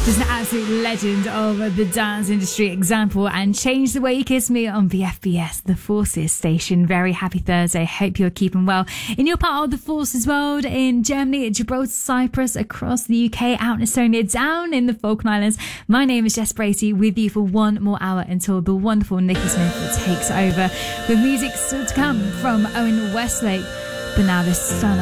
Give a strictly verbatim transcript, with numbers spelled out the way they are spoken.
Just an absolute legend of the dance industry example, and Change the Way You Kiss Me on the F B S, the Forces station. Very happy Thursday. Hope you're keeping well in your part of the Forces world, in Germany, Gibraltar, Cyprus, across the U K, out in Estonia, down in the Falkland Islands. My name is Jess Bracey, with you for one more hour until the wonderful Nikki Smith takes over, with music still to come from Owen Westlake. But now this stunner